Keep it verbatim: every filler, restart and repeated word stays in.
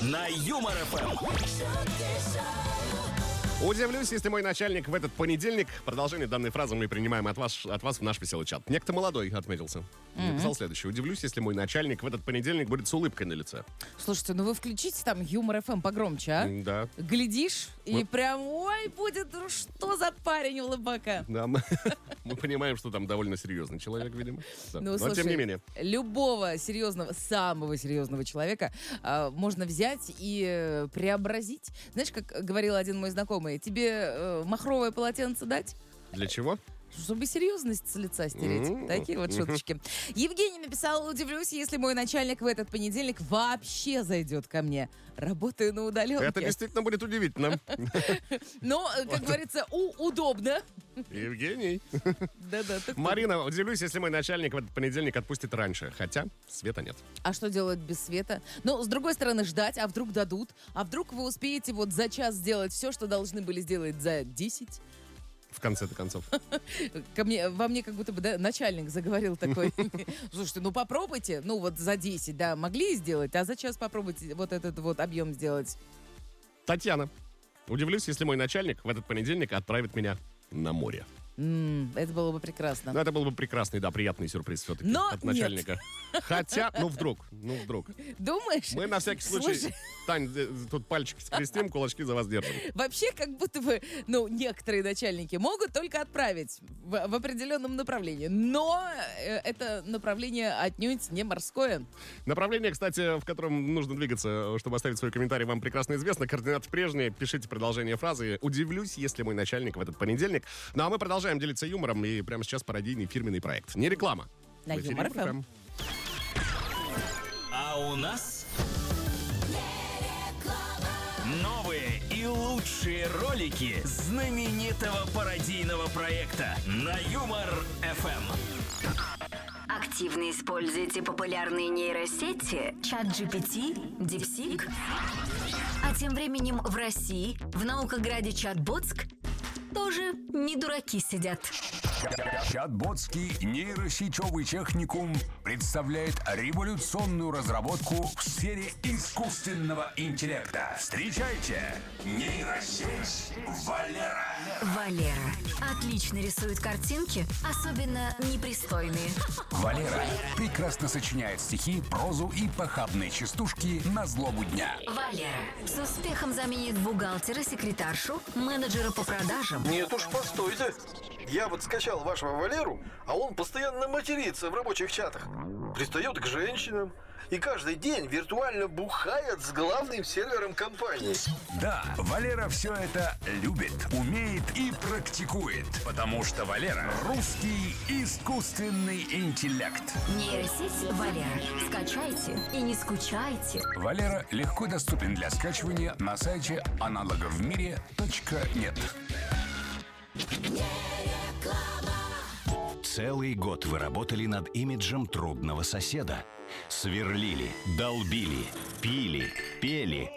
на Юмор эф эм. Удивлюсь, если мой начальник в этот понедельник. Продолжение данной фразы мы принимаем от вас, от вас в наш веселый чат. Некто молодой отметился. Mm-hmm. Написал следующее. Удивлюсь, если мой начальник в этот понедельник будет с улыбкой на лице. Слушайте, ну вы включите там Юмор эф эм погромче, а? Да. Глядишь, Мы... и прям, ой, будет, ну что за парень улыбака. Да, мы, мы понимаем, что там довольно серьезный человек, видимо. Да. Ну, Но слушай, тем не менее. Любого серьезного, самого серьезного человека э, можно взять и э, преобразить. Знаешь, как говорил один мой знакомый, тебе э, махровое полотенце дать? Для чего? Чтобы серьезность с лица стереть. Mm-hmm. Такие вот шуточки. Евгений написал: удивлюсь, если мой начальник в этот понедельник вообще зайдет ко мне. Работаю на удаленке. Это действительно будет удивительно. Но, как говорится, удобно. Евгений. Да-да. Марина, удивлюсь, если мой начальник в этот понедельник отпустит раньше. Хотя света нет. А что делать без света? Ну, с другой стороны, ждать, а вдруг дадут? А вдруг вы успеете вот за час сделать все, что должны были сделать за десять? В конце-то концов. Ко мне, во мне как будто бы, да, начальник заговорил такой. Слушайте, ну попробуйте, ну вот за десять, да, могли сделать, а за час попробуйте вот этот вот объем сделать. Татьяна, удивлюсь, если мой начальник в этот понедельник отправит меня на море. М, это было бы прекрасно. Ну, это был бы прекрасный, да, приятный сюрприз все-таки Но от начальника. Хотя, ну вдруг, ну вдруг. Думаешь? Мы на всякий случай, Слушай, Тань, э, тут пальчики скрестим, кулачки за вас держим. вообще, как будто бы, ну, некоторые начальники могут только отправить в, в определенном направлении. Но э, это направление отнюдь не морское. Направление, кстати, в котором нужно двигаться, чтобы оставить свой комментарий, вам прекрасно известно. Координаты прежние. Пишите продолжение фразы. Удивлюсь, если мой начальник в этот понедельник. Ну, а мы продолжаем делиться юмором. И прямо сейчас пародийный фирменный проект. Не реклама. На В эфире Юмор эф эм. А у нас новые и лучшие ролики знаменитого пародийного проекта на Юмор эф эм. Активно используйте популярные нейросети ChatGPT, DeepSeek. А тем временем в России, в Наукограде Чатботск, тоже не дураки сидят. Чатботский нейросетевый техникум представляет революционную разработку в сфере искусственного интеллекта. Встречайте, нейросеть Валера. Валера отлично рисует картинки, особенно непристойные. Валера прекрасно сочиняет стихи, прозу и похабные частушки на злобу дня. Валера с успехом заменит бухгалтера, секретаршу, менеджера по продажам. Нет уж, постойте. Я вот скачал вашего Валеру, а он постоянно матерится в рабочих чатах. Пристает к женщинам и каждый день виртуально бухает с главным сервером компании. Да, Валера все это любит, умеет и практикует, потому что Валера — русский искусственный интеллект. Нейросеть Валера. Скачайте и не скучайте. Валера легко доступен для скачивания на сайте аналоговмире точка нет. Целый год вы работали над имиджем трудного соседа. Сверлили, долбили, пили, пели,